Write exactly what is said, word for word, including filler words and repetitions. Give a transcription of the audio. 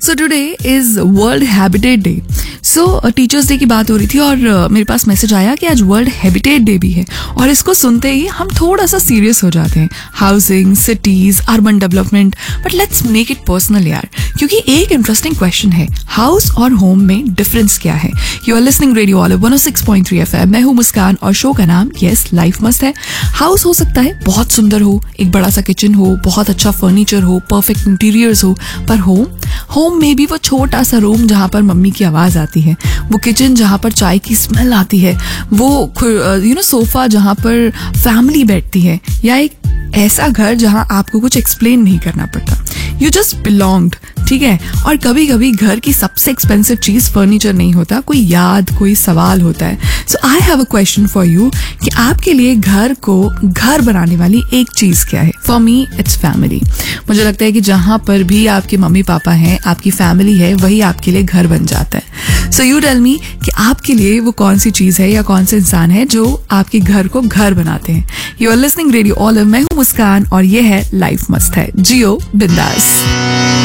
So today is world habitat day. So teachers day की बात हो रही थी और uh, मेरे पास मैसेज आया कि आज वर्ल्ड हैबिटेट डे भी है. और इसको सुनते ही हम थोड़ा सा सीरियस हो जाते हैं. Housing, cities, urban development. But let's make it personal यार, क्योंकि एक इंटरेस्टिंग क्वेश्चन है, हाउस और होम में डिफरेंस क्या है. You are listening radio olive one O six point three FM. मैं हूं मुस्कान और शो का नाम यस लाइफ मस्त है. हाउस हो सकता है बहुत सुंदर हो, एक बड़ा सा किचन हो, बहुत अच्छा फर्नीचर हो, परफेक्ट इंटीरियर्स हो. पर होम होम में भी वो छोटा सा रूम जहाँ पर मम्मी की आवाज आती है, वो किचन जहाँ पर चाय की स्मेल आती है, वो यू नो सोफा जहाँ पर फैमिली बैठती है, या एक ऐसा घर जहाँ आपको कुछ एक्सप्लेन नहीं करना पड़ता. You just belonged. ठीक है. और कभी कभी घर की सबसे एक्सपेंसिव चीज फर्नीचर नहीं होता, कोई याद, कोई सवाल होता है. सो I have a question for you कि आपके लिए घर को घर बनाने वाली एक चीज क्या है. For me it's family. मुझे लगता है कि जहां पर भी आपके मम्मी पापा हैं, आपकी फैमिली है, वही आपके लिए घर बन जाता है. सो यू टेल मी कि आपके लिए वो कौन सी चीज है या कौन से इंसान है जो आपके घर को घर बनाते हैं. You are listening radio olive. मैं हूं मुस्कान और ये है लाइफ मस्त है. जियो बिंदास.